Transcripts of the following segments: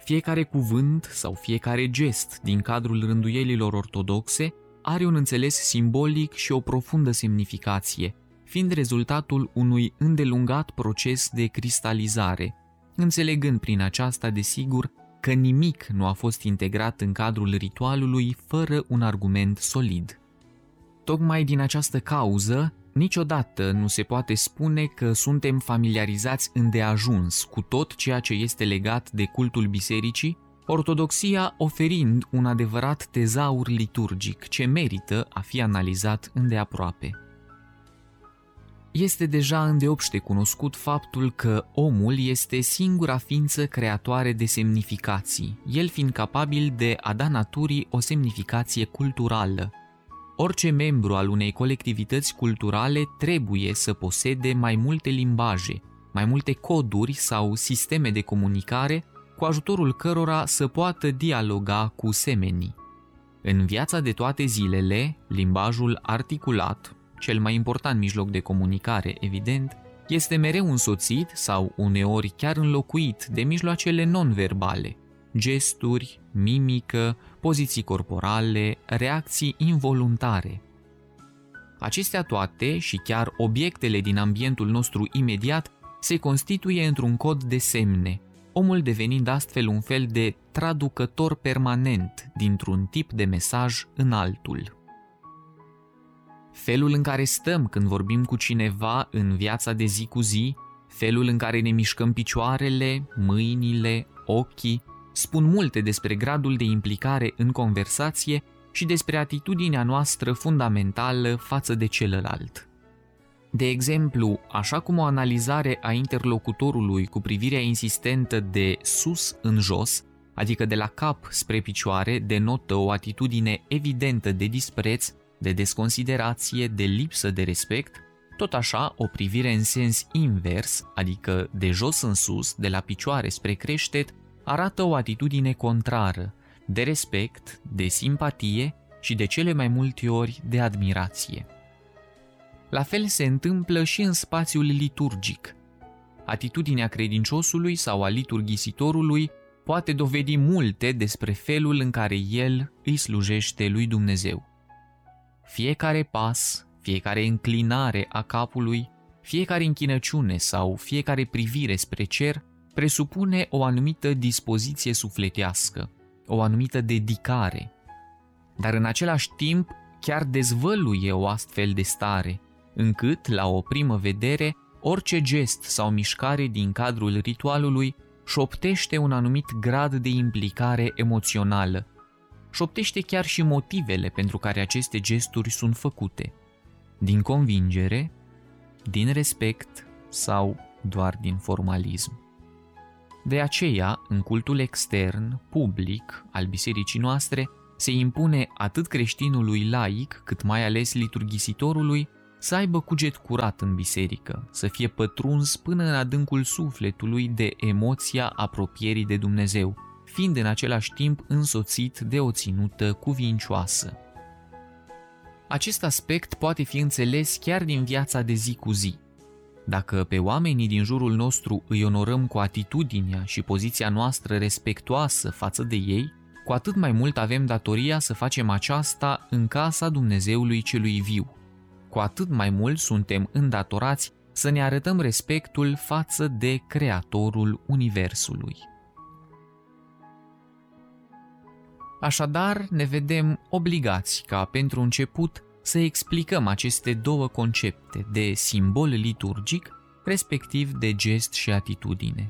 Fiecare cuvânt sau fiecare gest din cadrul rânduielilor ortodoxe are un înțeles simbolic și o profundă semnificație, fiind rezultatul unui îndelungat proces de cristalizare, înțelegând prin aceasta, desigur, că nimic nu a fost integrat în cadrul ritualului fără un argument solid. Tocmai din această cauză, niciodată nu se poate spune că suntem familiarizați îndeajuns cu tot ceea ce este legat de cultul bisericii, ortodoxia oferind un adevărat tezaur liturgic ce merită a fi analizat îndeaproape. Este deja îndeopște cunoscut faptul că omul este singura ființă creatoare de semnificații, el fiind capabil de a da naturii o semnificație culturală. Orice membru al unei colectivități culturale trebuie să posede mai multe limbaje, mai multe coduri sau sisteme de comunicare cu ajutorul cărora să poată dialoga cu semenii. În viața de toate zilele, limbajul articulat, cel mai important mijloc de comunicare, evident, este mereu însoțit sau uneori chiar înlocuit de mijloacele non-verbale, gesturi, mimică, poziții corporale, reacții involuntare. Acestea toate și chiar obiectele din ambientul nostru imediat se constituie într-un cod de semne, omul devenind astfel un fel de traducător permanent dintr-un tip de mesaj în altul. Felul în care stăm când vorbim cu cineva în viața de zi cu zi, felul în care ne mișcăm picioarele, mâinile, ochii, spun multe despre gradul de implicare în conversație și despre atitudinea noastră fundamentală față de celălalt. De exemplu, așa cum o analizare a interlocutorului cu privirea insistentă de sus în jos, adică de la cap spre picioare, denotă o atitudine evidentă de dispreț, de desconsiderație, de lipsă de respect, tot așa o privire în sens invers, adică de jos în sus, de la picioare spre creștet, arată o atitudine contrară, de respect, de simpatie și de cele mai multe ori de admirație. La fel se întâmplă și în spațiul liturgic. Atitudinea credinciosului sau a liturghisitorului poate dovedi multe despre felul în care el îi slujește lui Dumnezeu. Fiecare pas, fiecare înclinare a capului, fiecare închinăciune sau fiecare privire spre cer presupune o anumită dispoziție sufletească, o anumită dedicare. Dar în același timp chiar dezvăluie o astfel de stare, încât, la o primă vedere, orice gest sau mișcare din cadrul ritualului șoptește un anumit grad de implicare emoțională, șoptește chiar și motivele pentru care aceste gesturi sunt făcute, din convingere, din respect sau doar din formalism. De aceea, în cultul extern, public, al bisericii noastre, se impune atât creștinului laic, cât mai ales liturghisitorului, să aibă cuget curat în biserică, să fie pătruns până în adâncul sufletului de emoția apropierii de Dumnezeu, fiind în același timp însoțit de o ținută cuvincioasă. Acest aspect poate fi înțeles chiar din viața de zi cu zi. Dacă pe oamenii din jurul nostru îi onorăm cu atitudinea și poziția noastră respectuoasă față de ei, cu atât mai mult avem datoria să facem aceasta în casa Dumnezeului celui viu. Cu atât mai mult suntem îndatorați să ne arătăm respectul față de Creatorul Universului. Așadar, ne vedem obligați ca, pentru început, să explicăm aceste două concepte de simbol liturgic, respectiv de gest și atitudine.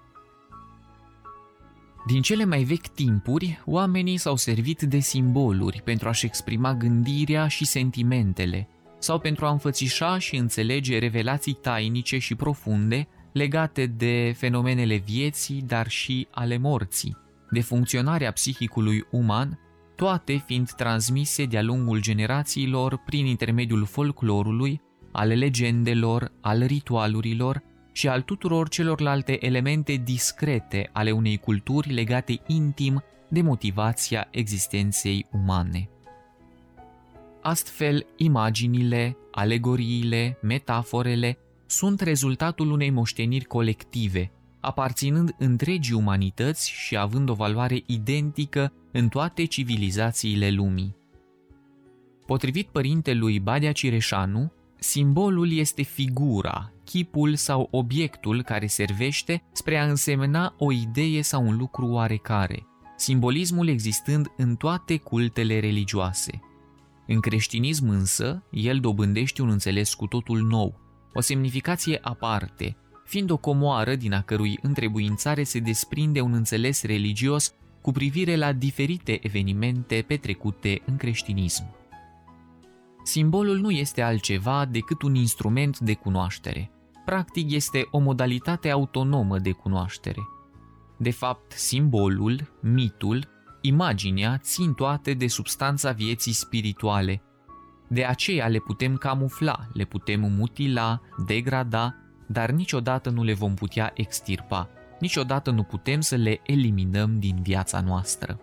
Din cele mai vechi timpuri, oamenii s-au servit de simboluri pentru a-și exprima gândirea și sentimentele, sau pentru a înfățișa și înțelege revelații tainice și profunde legate de fenomenele vieții, dar și ale morții, de funcționarea psihicului uman, toate fiind transmise de-a lungul generațiilor prin intermediul folclorului, al legendelor, al ritualurilor și al tuturor celorlalte elemente discrete ale unei culturi legate intim de motivația existenței umane. Astfel, imaginile, alegoriile, metaforele sunt rezultatul unei moșteniri colective, aparținând întregii umanități și având o valoare identică în toate civilizațiile lumii. Potrivit părintelui Badea Cireșanu, simbolul este figura, chipul sau obiectul care servește spre a însemna o idee sau un lucru oarecare, simbolismul existând în toate cultele religioase. În creștinism însă, el dobândește un înțeles cu totul nou, o semnificație aparte, fiind o comoară din a cărui întrebuințare se desprinde un înțeles religios cu privire la diferite evenimente petrecute în creștinism. Simbolul nu este altceva decât un instrument de cunoaștere. Practic este o modalitate autonomă de cunoaștere. De fapt, simbolul, mitul, imaginea țin toate de substanța vieții spirituale. De aceea le putem camufla, le putem mutila, degrada, dar niciodată nu le vom putea extirpa, niciodată nu putem să le eliminăm din viața noastră.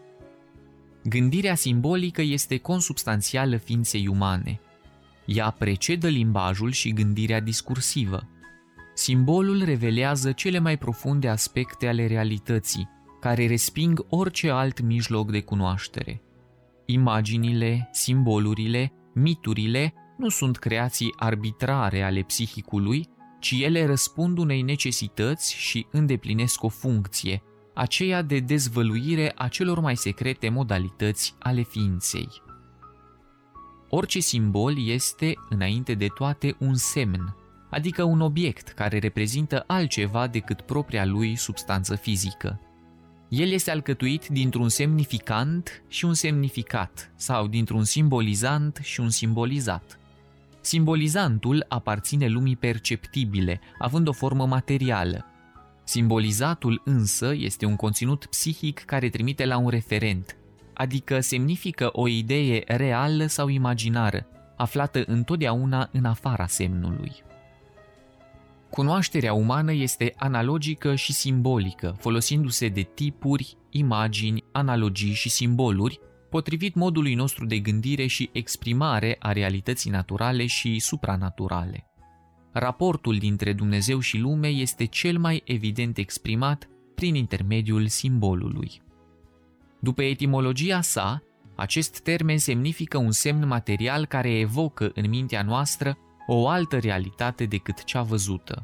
Gândirea simbolică este consubstanțială ființei umane. Ea precedă limbajul și gândirea discursivă. Simbolul revelează cele mai profunde aspecte ale realității, care resping orice alt mijloc de cunoaștere. Imaginile, simbolurile, miturile nu sunt creații arbitrare ale psihicului, ci ele răspund unei necesități și îndeplinesc o funcție, aceea de dezvăluire a celor mai secrete modalități ale ființei. Orice simbol este, înainte de toate, un semn, adică un obiect care reprezintă altceva decât propria lui substanță fizică. El este alcătuit dintr-un semnificant și un semnificat, sau dintr-un simbolizant și un simbolizat. Simbolizantul aparține lumii perceptibile, având o formă materială. Simbolizatul însă este un conținut psihic care trimite la un referent, adică semnifică o idee reală sau imaginară, aflată întotdeauna în afara semnului. Cunoașterea umană este analogică și simbolică, folosindu-se de tipuri, imagini, analogii și simboluri, potrivit modului nostru de gândire și exprimare a realității naturale și supranaturale. Raportul dintre Dumnezeu și lume este cel mai evident exprimat prin intermediul simbolului. După etimologia sa, acest termen semnifică un semn material care evocă în mintea noastră o altă realitate decât cea văzută.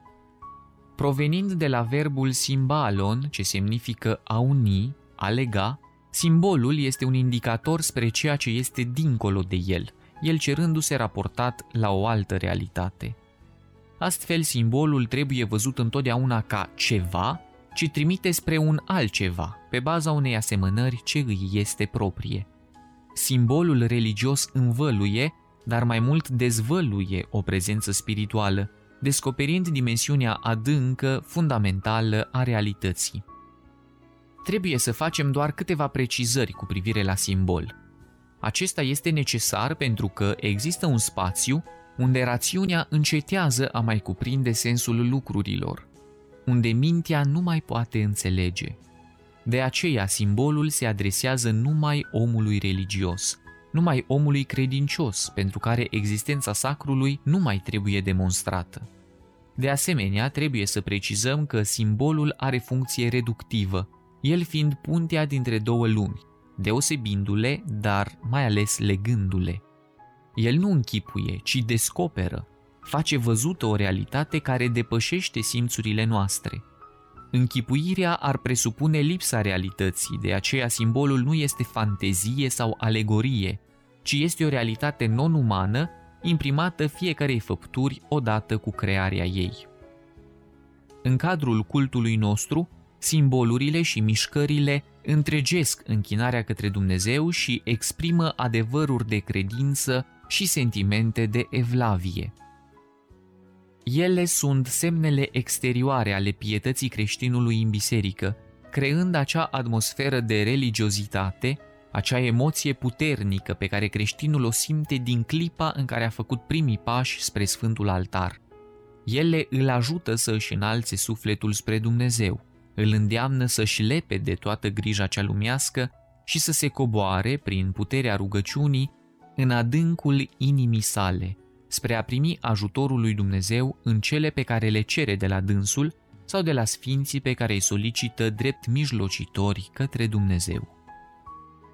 Provenind de la verbul simbalon, ce semnifică a uni, a lega, simbolul este un indicator spre ceea ce este dincolo de el cerându-se raportat la o altă realitate. Astfel, simbolul trebuie văzut întotdeauna ca ceva, ci trimite spre un altceva, pe baza unei asemănări ce îi este proprie. Simbolul religios învăluie, dar mai mult dezvăluie o prezență spirituală, descoperind dimensiunea adâncă, fundamentală a realității. Trebuie să facem doar câteva precizări cu privire la simbol. Acesta este necesar pentru că există un spațiu unde rațiunea încetează a mai cuprinde sensul lucrurilor, unde mintea nu mai poate înțelege. De aceea simbolul se adresează numai omului religios, numai omului credincios, pentru care existența sacrului nu mai trebuie demonstrată. De asemenea, trebuie să precizăm că simbolul are funcție reductivă, el fiind puntea dintre două lumi, deosebindu-le, dar mai ales legându-le. El nu închipuie, ci descoperă, face văzută o realitate care depășește simțurile noastre. Închipuirea ar presupune lipsa realității, de aceea simbolul nu este fantezie sau alegorie, ci este o realitate non-umană, imprimată fiecarei făpturi odată cu crearea ei. În cadrul cultului nostru, simbolurile și mișcările întregesc închinarea către Dumnezeu și exprimă adevăruri de credință și sentimente de evlavie. Ele sunt semnele exterioare ale pietății creștinului în biserică, creând acea atmosferă de religiozitate, acea emoție puternică pe care creștinul o simte din clipa în care a făcut primii pași spre Sfântul Altar. Ele îl ajută să își înalțe sufletul spre Dumnezeu, îl îndeamnă să-și lepe de toată grija cea lumească și să se coboare, prin puterea rugăciunii, în adâncul inimii sale, spre a primi ajutorul lui Dumnezeu în cele pe care le cere de la dânsul sau de la sfinții pe care îi solicită drept mijlocitori către Dumnezeu.